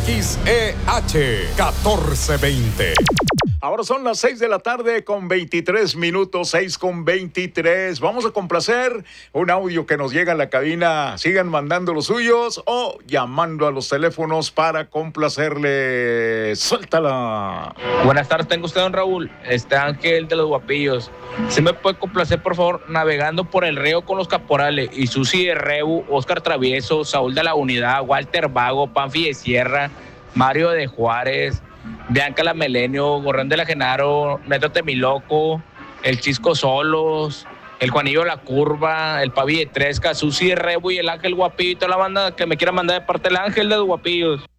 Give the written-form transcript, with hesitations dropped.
XEH 1420. Ahora son las 6 de la tarde con 23 minutos, 6 con 23. Vamos a complacer un audio que nos llega a la cabina. Sigan mandando los suyos o llamando a los teléfonos para complacerle. Suéltala. Buenas tardes, tengo usted, don Raúl. Ángel de los Guapillos. ¿Se me puede complacer, por favor, navegando por el río con los caporales? Y Susi de Rebu, Oscar Travieso, Saúl de la Unidad, Walter Vago, Panfi de Sierra, Mario de Juárez, Bianca la Melenio, Gorrón de la Genaro, Neto Temiloco, el Chisco Solos, el Juanillo La Curva, el Pavi de Tresca, Susi de Rebu y el Ángel Guapillo y toda la banda que me quiera mandar de parte del Ángel de los Guapillos.